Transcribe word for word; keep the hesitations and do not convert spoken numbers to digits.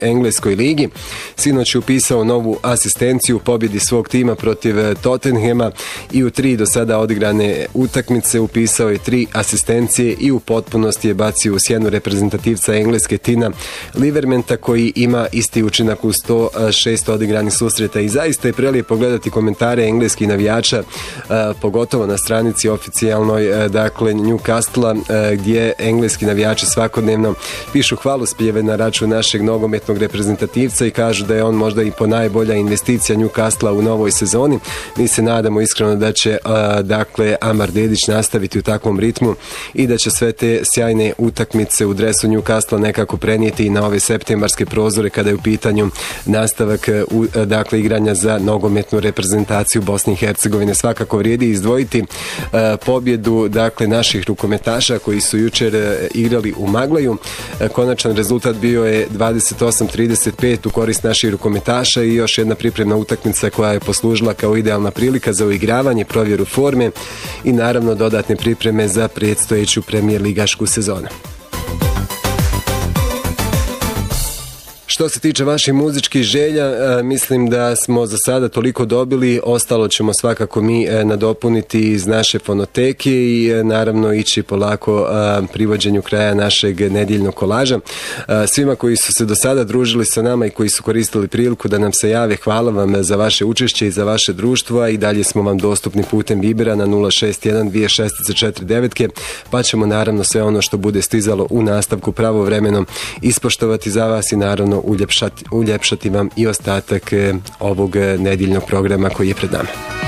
engleskoj ligi. Sinoć je upisao novu asistenciju u pobjedi svog tima protiv Tottenhama i u tri do sada odigrane utakmice upisao je tri asistencije i u potpunosti je bacio u sjenu reprezentativca Engleske Tina Livermenta koji ima isti učinak u sto šest odigranih susreta i zaista je prelijepo gledati komentare engleskih navijača, pogotovo na stranici oficijalnoj dakle Newcastle gdje engleski navijači svakodnevno pišu hvalospjeve na račun našeg nogometnog reprezentativca i kažu da je on možda i ponajbolja investicija Newcastle u novoj sezoni. Mi se nadamo iskreno da će dakle Amar Dedić nastaviti u takvom ritmu i da će sve te sjajne utakmice u dresu Newcastle nekako prenijeti i na ove septembarske prozore kada je u pitanju nastavak u, dakle igranja za nogometnu reprezentaciju Bosne i Hercegovine. Svakako vrijedi izdvojiti uh, pobjedu dakle naših rukometaša koji su jučer uh, igrali u Maglaju. Uh, konačan rezultat bio je dvadeset osam trideset pet u korist naših rukometaša i još jedna pripremna utakmica koja je poslužila kao idealna prilika za uigravanje, provjeru forme i naravno dodatne pripreme za predstojeću premijer ligašku sezonu. Što se tiče vaših muzičkih želja, mislim da smo za sada toliko dobili, ostalo ćemo svakako mi nadopuniti iz naše fonoteke i naravno ići polako privođenju kraja našeg nedjeljnog kolaža. Svima koji su se do sada družili sa nama i koji su koristili priliku da nam se jave, hvala vam za vaše učešće i za vaše društvo, a i dalje smo vam dostupni putem Vibera na nula šest jedan dvije šest četiri devet, pa ćemo naravno sve ono što bude stizalo u nastavku pravovremeno ispoštovati za vas i naravno uljepšati, uljepšati vam i ostatak ovog nedjeljnog programa koji je pred nama.